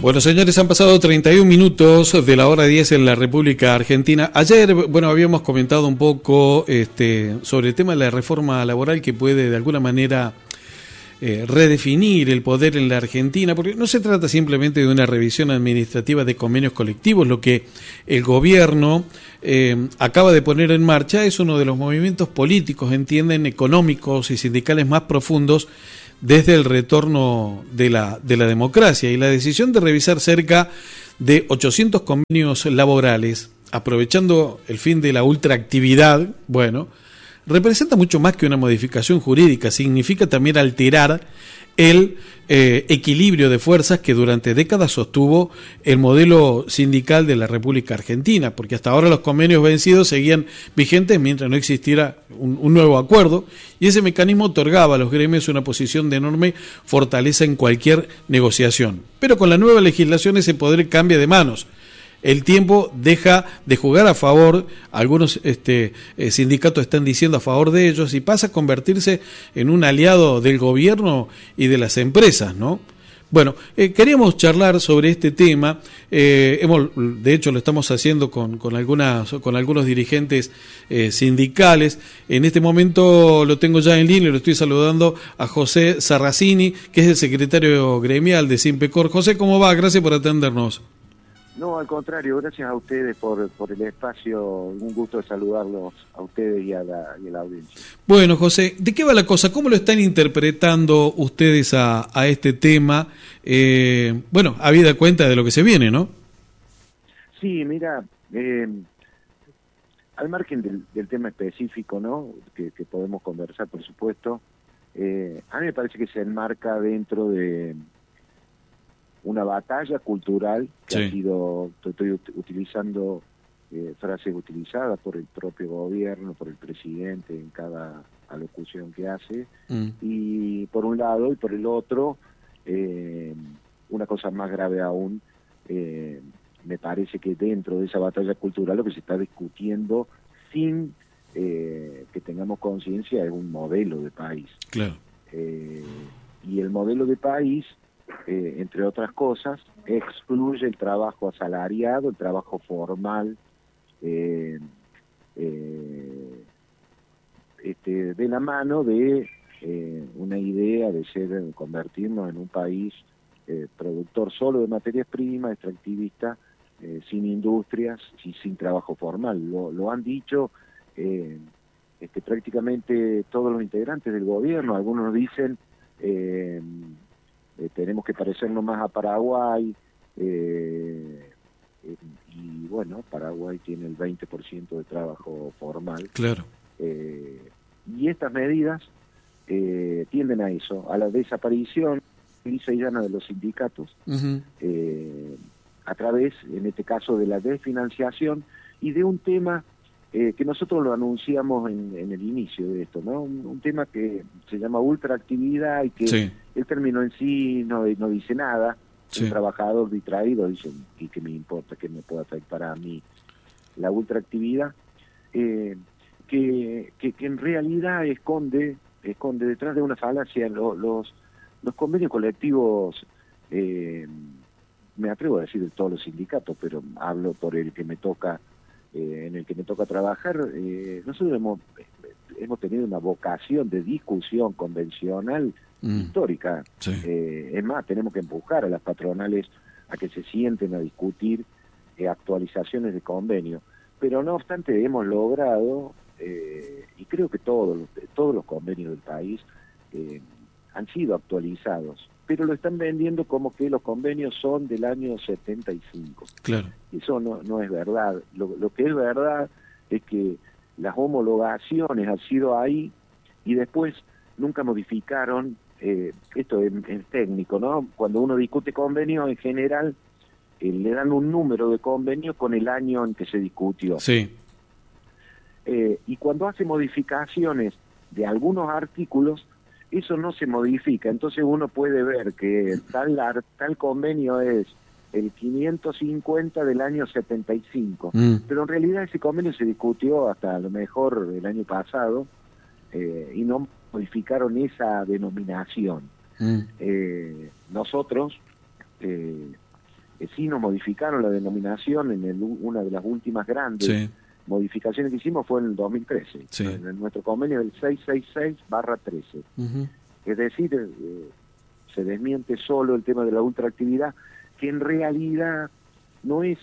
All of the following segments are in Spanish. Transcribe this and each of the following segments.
Bueno, señores, han pasado 31 minutos de la hora 10 en la República Argentina. Ayer, bueno, habíamos comentado un poco sobre el tema de la reforma laboral que puede de alguna manera redefinir el poder en la Argentina, porque no se trata simplemente de una revisión administrativa de convenios colectivos. Lo que el gobierno acaba de poner en marcha es uno de los movimientos políticos, entienden, económicos y sindicales más profundos desde el retorno de la democracia, y la decisión de revisar cerca de 800 convenios laborales, aprovechando el fin de la ultraactividad, bueno, representa mucho más que una modificación jurídica, significa también alterar el equilibrio de fuerzas que durante décadas sostuvo el modelo sindical de la República Argentina, porque hasta ahora los convenios vencidos seguían vigentes mientras no existiera un nuevo acuerdo, y ese mecanismo otorgaba a los gremios una posición de enorme fortaleza en cualquier negociación. Pero con la nueva legislación ese poder cambia de manos. El tiempo deja de jugar a favor, algunos sindicatos están diciendo a favor de ellos, y pasa a convertirse en un aliado del gobierno y de las empresas, ¿no? Bueno, queríamos charlar sobre este tema, de hecho lo estamos haciendo con algunos dirigentes sindicales. En este momento lo tengo ya en línea, lo estoy saludando a José Sarracini, que es el secretario gremial de Simpecor. José, ¿cómo va? Gracias por atendernos. No, al contrario, gracias a ustedes por el espacio, un gusto de saludarlos a ustedes y a la audiencia. Bueno, José, ¿de qué va la cosa? ¿Cómo lo están interpretando ustedes a este tema? Bueno, habida cuenta de lo que se viene, ¿no? Sí, mira, al margen del tema específico, ¿no?, que podemos conversar, por supuesto, a mí me parece que se enmarca dentro de una batalla cultural que sí. ha sido, estoy utilizando frases utilizadas por el propio gobierno, por el presidente en cada alocución que hace, y por un lado, y por el otro, una cosa más grave aún, me parece que dentro de esa batalla cultural lo que se está discutiendo sin que tengamos conciencia es un modelo de país. Claro. Y el modelo de país, entre otras cosas, excluye el trabajo asalariado, el trabajo formal, de la mano de una idea de convertirnos en un país productor solo de materias primas, extractivista, sin industrias y sin trabajo formal. Lo han dicho prácticamente todos los integrantes del gobierno. Algunos dicen tenemos que parecernos más a Paraguay, y bueno, Paraguay tiene el 20% de trabajo formal. Claro. Y estas medidas tienden a eso, a la desaparición lisa y llana de los sindicatos, a través, en este caso, de la desfinanciación y de un tema que nosotros lo anunciamos en el inicio de esto, ¿no? Un tema que se llama ultraactividad y que sí. el término en sí no dice nada. Sí. Un trabajador distraído dice, ¿y qué me importa? ¿Qué me puede afectar a mí? La ultraactividad, que en realidad esconde detrás de una falacia los convenios colectivos, me atrevo a decir de todos los sindicatos, pero hablo por el que me toca, en el que me toca trabajar. Nosotros hemos tenido una vocación de discusión convencional histórica. Sí. Es más, tenemos que empujar a las patronales a que se sienten a discutir actualizaciones de convenio. Pero no obstante hemos logrado, y creo que todos los convenios del país han sido actualizados, pero lo están vendiendo como que los convenios son del año 75. Claro. Eso no es verdad. Lo que es verdad es que las homologaciones han sido ahí y después nunca modificaron. Esto es técnico, ¿no? Cuando uno discute convenio, en general le dan un número de convenio con el año en que se discutió. Sí. Y cuando hace modificaciones de algunos artículos, eso no se modifica. Entonces uno puede ver que tal convenio es el 550 del año 75, pero en realidad ese convenio se discutió hasta a lo mejor el año pasado, y no modificaron esa denominación. Nosotros sí nos modificaron la denominación una de las últimas grandes modificaciones que hicimos fue en el 2013, en nuestro convenio del 666/13. Es decir, se desmiente solo el tema de la ultraactividad, que en realidad no es...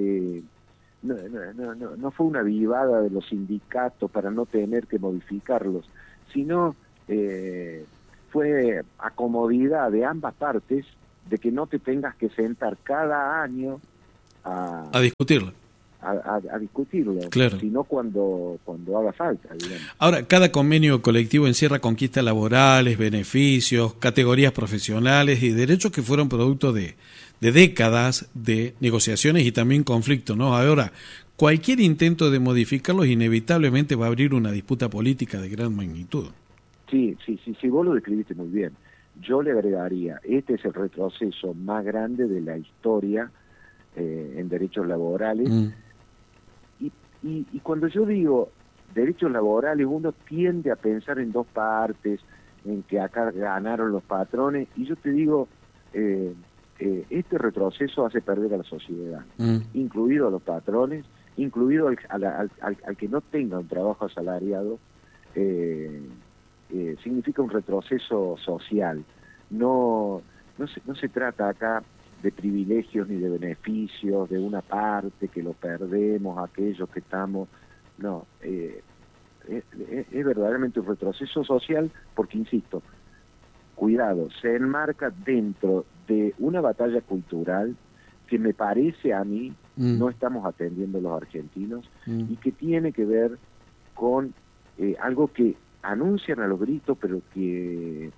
No fue una vivada de los sindicatos para no tener que modificarlos, sino fue a comodidad de ambas partes, de que no te tengas que sentar cada año a discutirlo. A discutirlo, claro. Sino cuando haga falta, digamos. Ahora, cada convenio colectivo encierra conquistas laborales, beneficios, categorías profesionales y derechos que fueron producto de décadas de negociaciones y también conflictos, ¿no? Ahora, cualquier intento de modificarlos inevitablemente va a abrir una disputa política de gran magnitud. Sí, vos lo describiste muy bien. Yo le agregaría, este es el retroceso más grande de la historia en derechos laborales. Y cuando yo digo derechos laborales, uno tiende a pensar en dos partes, en que acá ganaron los patrones, y yo te digo, este retroceso hace perder a la sociedad, incluido a los patrones, incluido al que no tenga un trabajo asalariado, significa un retroceso social. No se trata acá de privilegios ni de beneficios de una parte que lo perdemos, aquellos que estamos... No, es verdaderamente un retroceso social porque, insisto, cuidado, se enmarca dentro de una batalla cultural que me parece a mí no estamos atendiendo los argentinos y que tiene que ver con algo que anuncian a los gritos, pero que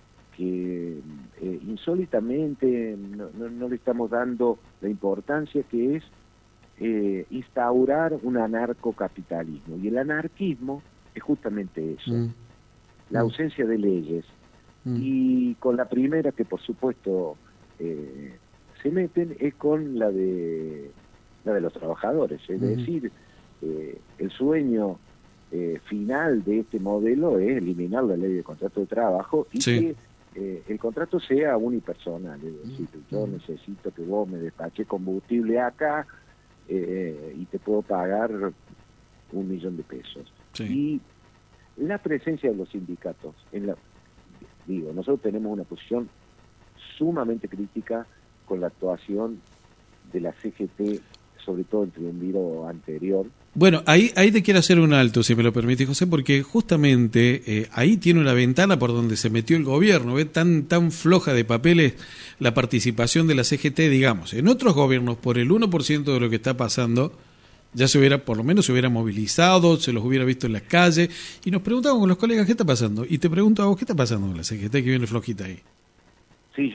insólitamente no le estamos dando la importancia que es instaurar un anarcocapitalismo. Y el anarquismo es justamente eso, la ausencia de leyes. Y con la primera que por supuesto se meten es con la de los trabajadores, es decir, el sueño final de este modelo es eliminar la ley de contrato de trabajo y que el contrato sea unipersonal, es decir, yo necesito que vos me despaches combustible acá y te puedo pagar 1.000.000 de pesos. Y la presencia de los sindicatos, nosotros tenemos una posición sumamente crítica con la actuación de la CGT, sobre todo el triunviro anterior. Bueno, ahí te quiero hacer un alto, si me lo permite, José, porque justamente ahí tiene una ventana por donde se metió el gobierno. ¿Ve? Tan floja de papeles la participación de la CGT, digamos. En otros gobiernos, por el 1% de lo que está pasando, ya por lo menos se hubiera movilizado, se los hubiera visto en las calles, y nos preguntamos con los colegas, ¿qué está pasando? Y te pregunto a vos, ¿qué está pasando con la CGT que viene flojita ahí? Sí,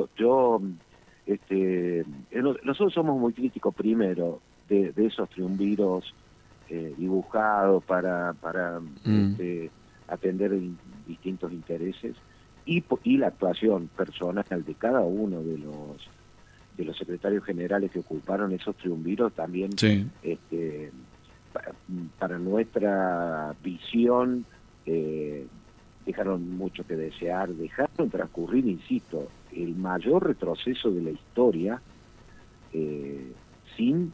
nosotros somos muy críticos primero de esos triunviros dibujados para atender distintos intereses y la actuación personal de cada uno de los secretarios generales que ocuparon esos triunviros también para nuestra visión dejaron mucho que desear, dejaron transcurrir, insisto, el mayor retroceso de la historia sin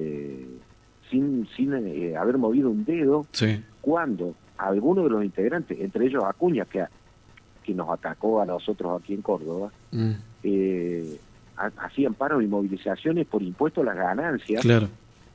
haber movido un dedo, cuando algunos de los integrantes, entre ellos Acuña, que nos atacó a nosotros aquí en Córdoba, hacían paros y movilizaciones por impuesto a las ganancias. Claro.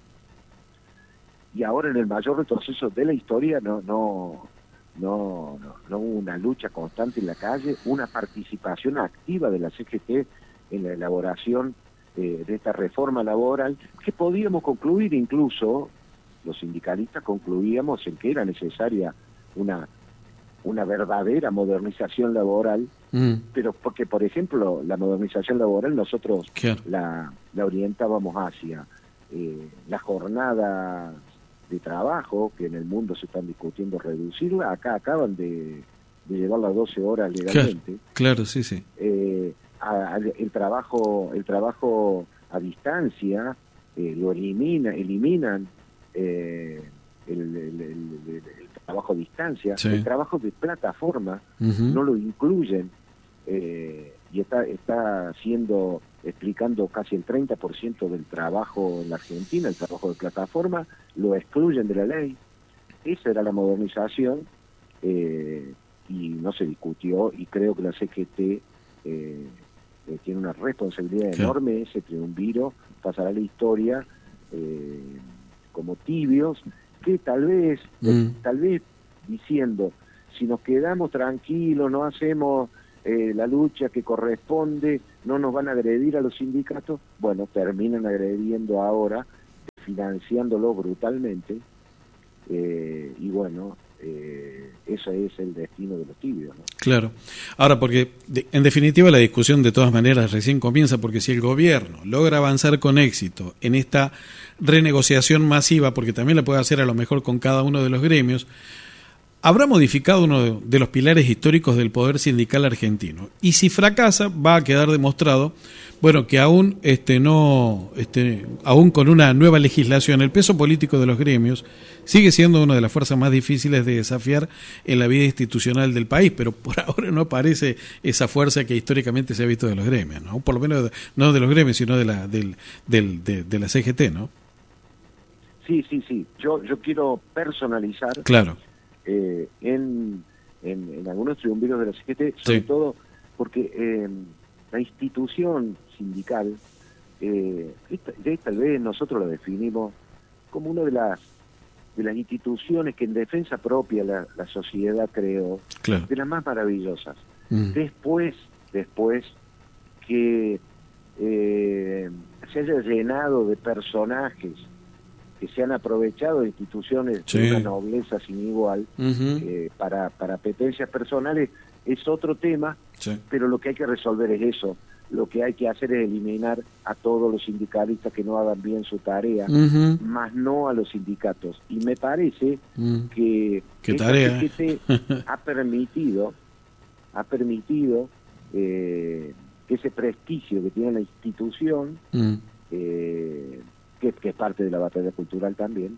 Y ahora en el mayor retroceso de la historia no hubo una lucha constante en la calle, una participación activa de la CGT en la elaboración de esta reforma laboral, que podíamos concluir, incluso los sindicalistas concluíamos en que era necesaria una verdadera modernización laboral, pero porque, por ejemplo, la modernización laboral nosotros la orientábamos hacia las jornadas de trabajo, que en el mundo se están discutiendo reducirla, acá acaban de llevarla a 12 horas legalmente. Claro, sí. El trabajo a distancia lo eliminan el trabajo a distancia, el trabajo de plataforma no lo incluyen y está explicando casi el 30% del trabajo en la Argentina, el trabajo de plataforma, lo excluyen de la ley. Esa era la modernización, y no se discutió, y creo que la CGT tiene una responsabilidad enorme. Ese triunviro pasará a la historia como tibios, que tal vez diciendo, si nos quedamos tranquilos, no hacemos la lucha que corresponde, no nos van a agredir a los sindicatos, bueno, terminan agrediendo ahora, financiándolo brutalmente, y bueno, ese es el destino de los tibios, ¿no? Claro. Ahora, porque en definitiva la discusión de todas maneras recién comienza, porque si el gobierno logra avanzar con éxito en esta renegociación masiva, porque también la puede hacer a lo mejor con cada uno de los gremios, habrá modificado uno de los pilares históricos del poder sindical argentino. Y si fracasa, va a quedar demostrado, bueno, que aún aún con una nueva legislación, el peso político de los gremios sigue siendo una de las fuerzas más difíciles de desafiar en la vida institucional del país, pero por ahora no aparece esa fuerza que históricamente se ha visto de los gremios, ¿no? Por lo menos no de los gremios, sino de la CGT, ¿no? Sí. Yo quiero personalizar. Claro. En algunos triunviros de la CGT, sobre todo porque la institución sindical, tal vez nosotros la definimos como una de las instituciones que en defensa propia la sociedad creó, claro, de las más maravillosas. Después que se haya llenado de personajes que se han aprovechado de instituciones de una nobleza sin igual, para apetencias personales, es otro tema, pero lo que hay que resolver es eso. Lo que hay que hacer es eliminar a todos los sindicalistas que no hagan bien su tarea, más no a los sindicatos. Y me parece que esta CGT ha permitido que ese prestigio que tiene la institución, que es parte de la batalla cultural también,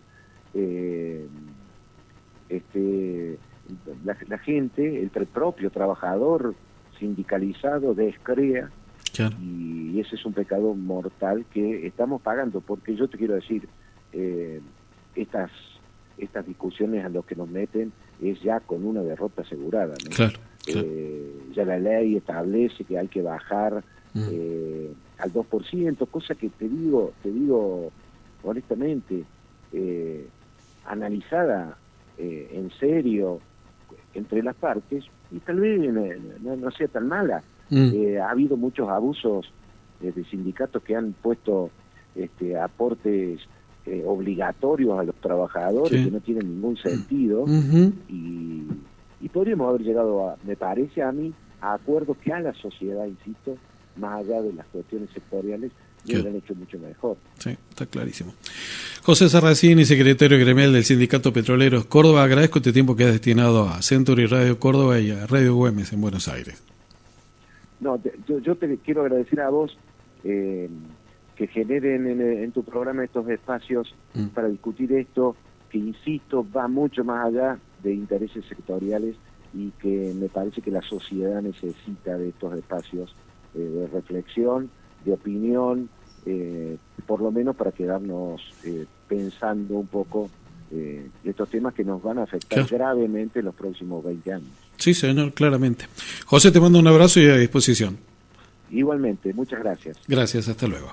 la gente, el propio trabajador sindicalizado descrea, claro, y ese es un pecado mortal que estamos pagando, porque yo te quiero decir, estas discusiones a los que nos meten es ya con una derrota asegurada, ¿no? Claro. Ya la ley establece que hay que bajar al 2%, cosa que te digo honestamente, analizada en serio entre las partes, y tal vez no sea tan mala. Ha habido muchos abusos de sindicatos que han puesto aportes obligatorios a los trabajadores, que no tienen ningún sentido, y podríamos haber llegado, me parece a mí, a acuerdos que a la sociedad, insisto, más allá de las cuestiones sectoriales, lo han hecho mucho mejor. Sí, está clarísimo. José Sarracini, secretario gremial del Sindicato Petroleros Córdoba, agradezco este tiempo que has destinado a Century Radio Córdoba y a Radio Güemes en Buenos Aires. No, yo te quiero agradecer a vos que generen en tu programa estos espacios para discutir esto, que insisto, va mucho más allá de intereses sectoriales, y que me parece que la sociedad necesita de estos espacios de reflexión, de opinión, por lo menos para quedarnos pensando un poco estos temas que nos van a afectar gravemente en los próximos 20 años. Sí, señor, claramente. José, te mando un abrazo y a disposición. Igualmente, muchas gracias. Gracias, hasta luego.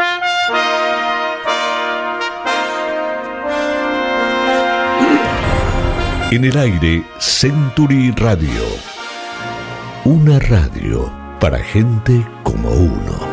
En el aire, Century Radio. Una radio para gente como uno.